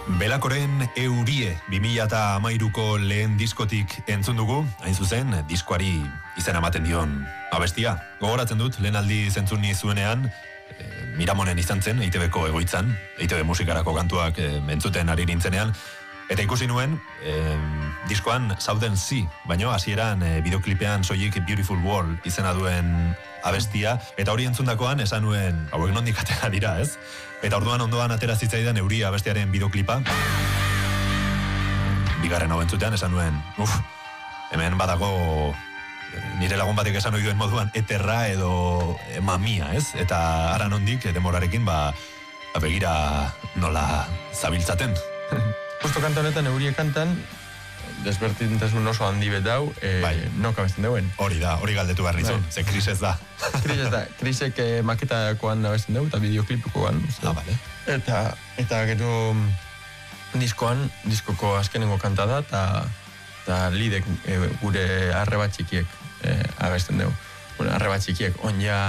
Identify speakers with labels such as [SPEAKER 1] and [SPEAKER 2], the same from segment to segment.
[SPEAKER 1] Belakoren Eurie 2013ko lehen diskotik entzun dugu, hain zuzen, diskoari izena ematen dion abestia. Gogoratzen dut, lehen aldi zentzuni zuenean, Miramonen izan zen, EITB-ko egoitzan, EITB musikarako kantuak entzuten ari nintzenean, eta ikusi nuen, diskoan Southern Sea, baino hasieran bideoklipean soilik Beautiful World izena duen abestia, eta hori entzundakoan esan nuen, hauek nondik atera dira, ez? Eta orduan ondoan atera zitzaidan Euria abestiaren bideoklipa. Bigarren hau entzutean esan nuen, hemen badago nire lagun batek esan ohi duen moduan eterra edo mamia, ez? Eta ara nondik demorarekin begira nola zabiltzaten.
[SPEAKER 2] Justo kanta honetan, Euria kantan, desbertintasun oso handi betau, noka besten deuen.
[SPEAKER 1] Hori da, hori galdetu behar nizun, ze Kris ez da.
[SPEAKER 2] Kris ez da, Krisek maketakoan abesten deu, eta bideoklipukoan.
[SPEAKER 1] Vale.
[SPEAKER 2] Eta gero diskoko azkenengo kanta da, eta lidek gure arreba txikiek abesten deu. Bueno, arreba txikiek, onja...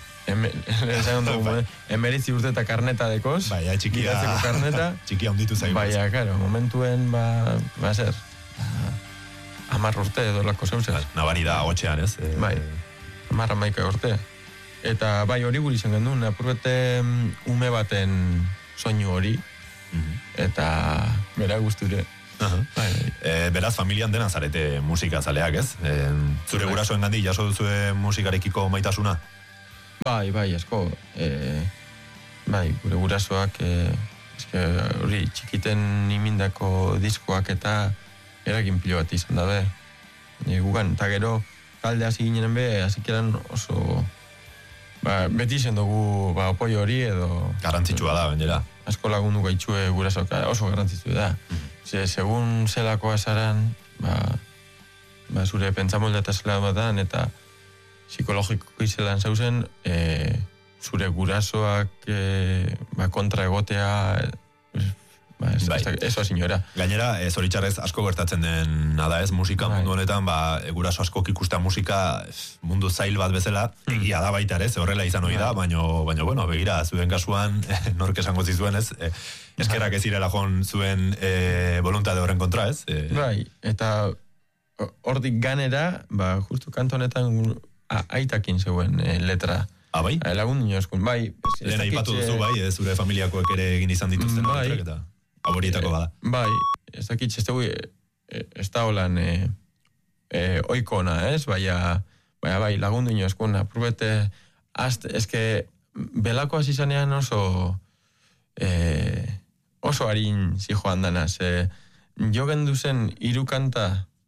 [SPEAKER 2] Emeritzi urte eta karneta dekoz.
[SPEAKER 1] Baina, txikia hunditu zaigu.
[SPEAKER 2] Baina, karo, momentuen, zer, 10 urte edo lako zeuzez.
[SPEAKER 1] Nabari da agotxean, ez?
[SPEAKER 2] Bai, 10 urte. Eta bai, hori guri izan gendun, apurbete ume baten soinu hori, eta bera guzture.
[SPEAKER 1] Beraz, familian dena zarete musika zaleak, ez? Zure gurasoen gandi, jaso duzue musikarekiko maitasuna?
[SPEAKER 2] Bai, asko. Bai, gure gurasoak hori txikiten imindako diskoak eta eragin pilo bat izan dabe. Gugan, eta gero talde hasi ginen be, hasikeran oso beti izen dugu opoi hori edo...
[SPEAKER 1] Garrantzitsua da, gainera.
[SPEAKER 2] Asko lagundu gaitxue gurasoak oso garrantzitsua da. Segun zelakoa zaran, zure pentsamolda eta zela batan, eta psikologiko izelan zauzen, zure gurasoak kontra egotea, eso señora.
[SPEAKER 1] Gainera, zoritxarrez asko gertatzen den nada ez, musika mundu honetan, guraso askok ikustea musika mundu zail bat bezala, egia da baita ere, horrela izan hori da, baino, bueno, begira, zuen kasuan, nork esango zizuen ez, eskerrak ez irela joan zuen voluntade horren kontra ez.
[SPEAKER 2] Bai, eta hortik ganera, justu kanto honetan aitakin zeuen letra.
[SPEAKER 1] Bai?
[SPEAKER 2] Lagun inoskun, bai.
[SPEAKER 1] Lehen aipatu duzu, bai, zure familiakoek ere egin izan dituzten letrak eta aborietako bada.
[SPEAKER 2] Bai, ez dakit, ez da holan oikona, ez? Bai, lagundu inoskun, apurbete, eske, belako hasi zanean oso harin zijoan danaz. Jo gendu zen 3 kanta,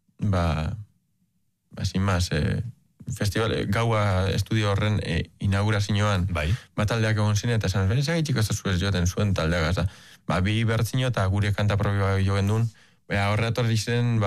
[SPEAKER 2] sin más, festival, gaua estudio horren inaugurazioan, taldeak egon zine, eta esan, zagitxik ez da joten zuen taldeak, eta bi bertzino eta gure kanta propioa jo gendun, horre etorri zen,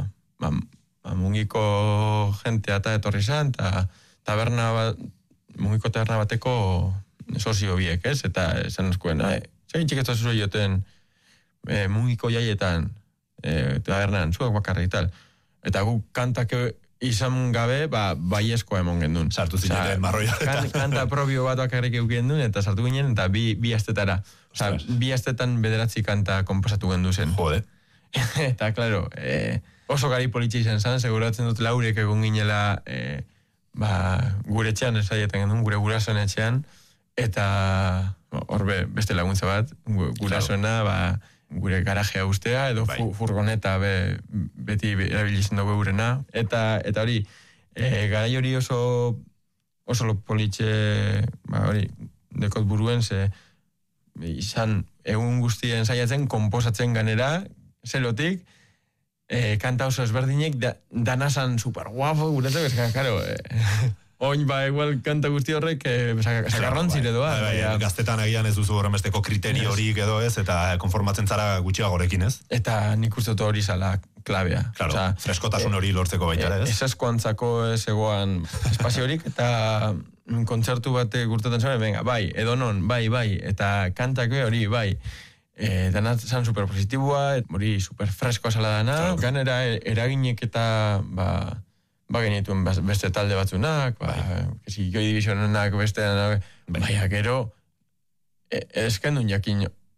[SPEAKER 2] mungiko jentea eta etorri zen, eta mungiko taberna bateko sozio biek, ez? Eta esan eskuen, zagitxik ez da zuen joten mungiko jaietan, tabernan, zuak bakarrik tal, eta gu kantak izan gabe, baieskoa emon gendun.
[SPEAKER 1] Sartu zineten marroia.
[SPEAKER 2] Kanta propio bat bakarrik euken duen, eta sartu ginen, eta bi astetara. Bi astetan 9 kanta komposatu gendu zen.
[SPEAKER 1] Jode.
[SPEAKER 2] Eta, klaro, oso gari politxe izan zen, seguratzen dut laurek egon ginela gure etxean esaietan gendun, gure gurasoen etxean, eta horbe beste laguntza bat, gurasoena, gure garajea ustea, edo furgoneta beti erabilizen dugu eurena. Eta hori, garai hori oso politxe, hori, dekot buruen, izan egun guztien saiatzen, komposatzen ganera, zelotik, kanta oso ezberdinek, danazan super guapo, guretzak, karo, oin, igual kanta guzti horrek sakarrontzire doa.
[SPEAKER 1] Gaztetan agian ez duzu horren besteko kriterio horik edo ez, eta konformatzen zara gutxiagorekin ez?
[SPEAKER 2] Eta nik uste hori zala klabea.
[SPEAKER 1] Claro, freskotasun hori lortzeko baita ez?
[SPEAKER 2] Ez askoantzako ez egoan espazio horik, eta kontzertu bat gurtetan zuen, venga, bai, edo non, bai, eta kantak hori, bai. Dana zan superpositiboa, hori superfreskoa zala dana, ganera eraginek eta, genituen beste talde batzunak, Joy Divisionenak beste, baina gero, ezkendun jakin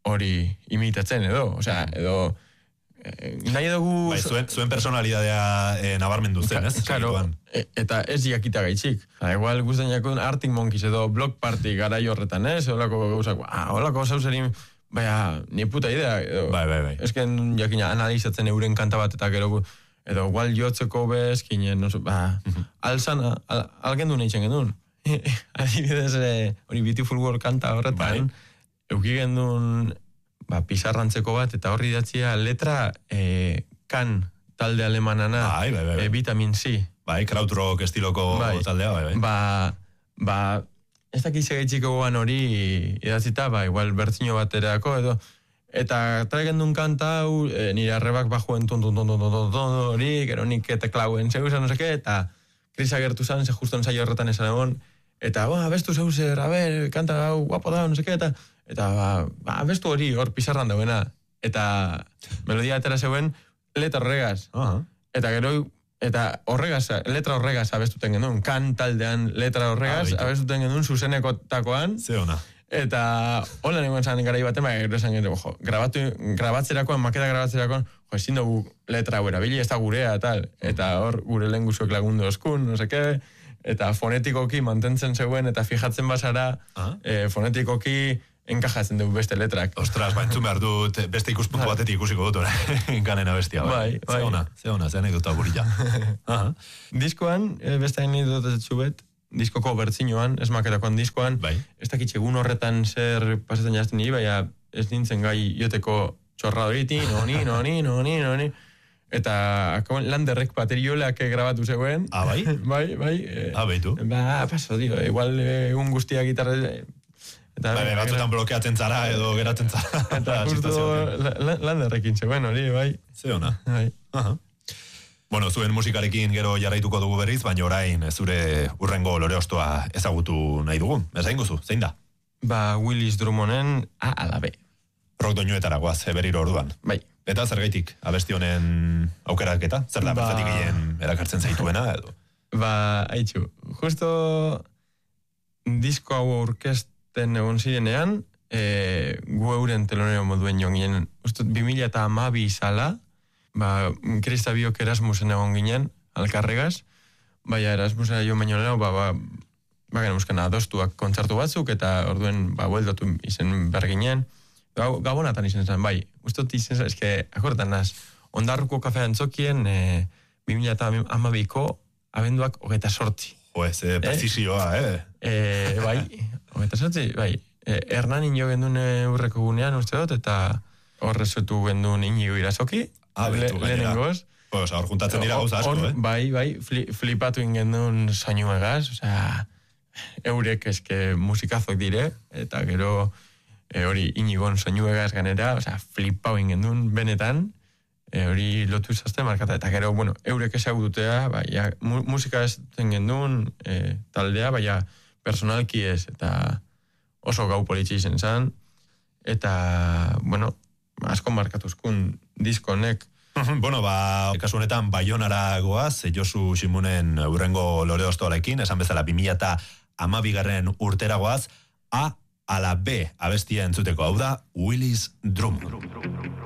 [SPEAKER 2] hori imitatzen edo, osea, edo nahi dugu...
[SPEAKER 1] Bai, zuen personalidadea nabarmendu zen, ez?
[SPEAKER 2] Claro, eta ez jakita gaitxik. Igual guztan jakun Arctic Monkeys edo Block Party garai horretan, ez? Olako gauzak, olako zauzerin, baina, ni puta idea. Edo,
[SPEAKER 1] bai.
[SPEAKER 2] Ezken jakina analizatzen euren kanta bat eta gero, edo igual jotzeko bezkinen, alzan, algendu nahi txengen adibidez, hori Beautiful World kanta horretan, euki gendun... pizarrantzeko bat, eta horri datzia letra kan talde alemanana, Vitamin C.
[SPEAKER 1] Bai, krautrock estiloko taldea,
[SPEAKER 2] bai. Ez dakiz egaitxiko goan hori idatzita, igual bertzino baterako, edo, eta traigendun kanta hau, nire arrebak bajuen hori, gero nik teklauen zegoen, no seke, eta krisa gertu zan, ze justo ensaio horretan esan egon, eta, abestu zeuzer, kanta hau, guapo da, no seke, eta abestu hori hor pizarran dauena, eta melodia atera zeuen letra horregaz. Eta gero, eta horregaz, letra horregaz abestuten genuen, kan taldean letra horregaz, abestuten genuen zuzeneko takoan.
[SPEAKER 1] Ze ona.
[SPEAKER 2] Eta hola nengoen zan garai baten, gero esan gero, grabatzerakoan, maketa grabatzerakoan, ezin dugu letra hau erabili, ez da gurea, tal. Eta hor, gure lehen guzuek lagundu oskun, no seke, eta fonetikoki mantentzen zeuen, eta fijatzen basara, fonetikoki enkajatzen dugu beste letrak.
[SPEAKER 1] Ostras, entzun behar dut, beste ikuspuntu batetik ikusiko dut, enkanen abestia.
[SPEAKER 2] Bai.
[SPEAKER 1] Ze ona, ze anekdota burila.
[SPEAKER 2] Diskoan, beste anekdota zetxubet, diskoko bertzinoan, ez maketakoan diskoan, ez dakitxegun horretan zer pasatzen jazten niri, baina ez nintzen gai joteko txorra horiti, noni, eta Landerrek bateriolak grabatu zegoen.
[SPEAKER 1] Bai?
[SPEAKER 2] Bai.
[SPEAKER 1] Beitu.
[SPEAKER 2] Paso, igual un guztia gitarra...
[SPEAKER 1] Batzutan blokeatzen zara edo geratzen zara.
[SPEAKER 2] Eta justo Landerrekin zegoen hori, bai.
[SPEAKER 1] Ze ona. Bueno, zuen musikarekin gero jarraituko dugu berriz, baina orain zure urrengo loreostoa ezagutu nahi dugu. Ezain guzu, zein da?
[SPEAKER 2] Willis Drummonden A ala B.
[SPEAKER 1] Rock doinuetara guaz, berriro orduan.
[SPEAKER 2] Bai.
[SPEAKER 1] Eta zer gaitik, abesti honen aukeraketa? Zer da bertatik gehien erakartzen zaituena edo?
[SPEAKER 2] Haitxu, justo disko hau orkesten egon zirenean, gu euren telonero moduen joan ginen, ustut 2012 izala, Krista biok Erasmusen egon ginen, alkarregaz, Erasmusen joan baino lehenu, genuzken adostuak kontzertu batzuk, eta orduen, bueltatu izen berginen, Gabonatan izen zen, ustot izen zen, eske, akortan naz, Ondarruko kafean txokien, 2012ko abenduak 28.
[SPEAKER 1] Ze prezisioa,
[SPEAKER 2] Eta sortzi, Hernanin jo gendun urreko gunean uste dut, eta horrezutu gendun Inigo Irazoki, lehenengoz.
[SPEAKER 1] Hor juntatzen dira gauza asko,
[SPEAKER 2] Flipatu ingendun soinu egaz, eurek eske musikazok dire, eta gero hori Inigon soinu egaz ganera, flipau ingendun benetan, hori lotu izazte markata, eta gero, eurek ezagututea, musika ez gendun taldea, personalki ez, eta oso gau politxe izen zan, eta, asko markatuzkun diskonek.
[SPEAKER 1] Kasu honetan, Baionara goaz, Josu Ximunen urrengo loreostoalekin, esan bezala 2012 urtera goaz, A ala B abestia entzuteko, hau da Willis Drummond.